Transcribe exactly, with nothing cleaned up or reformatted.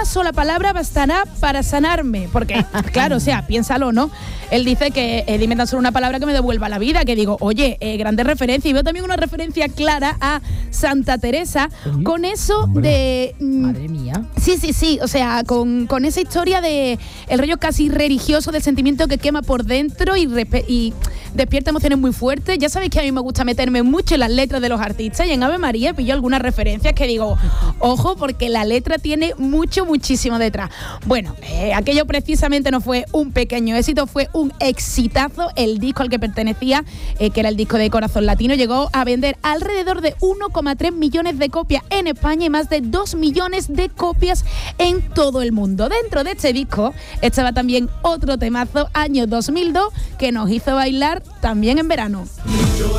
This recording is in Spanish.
una sola palabra bastará para sanarme. Porque, claro, o sea, piénsalo, ¿no? Él dice que eh, dime tan solo una palabra que me devuelva la vida. Que digo, oye, eh, grandes referencias. Y veo también una referencia clara a Santa Teresa. Uy, con eso hombre, de... Mm, madre mía. Sí, sí, sí. O sea, con, con esa historia de el rollo casi religioso del sentimiento que quema por dentro y, y despierta emociones muy fuertes. Ya sabéis que a mí me gusta meterme mucho en las letras de los artistas y en Ave María pillo algunas referencias que digo, ojo, porque la letra tiene mucho, muchísimo detrás. Bueno, eh, aquello precisamente no fue un pequeño éxito, fue un exitazo. El disco al que pertenecía, eh, que era el disco de Corazón Latino, llegó a vender alrededor de uno coma tres millones de copias en España y más de dos millones de copias en todo el mundo. Dentro de este disco estaba también otro temazo, año dos mil dos, que nos hizo bailar también en verano.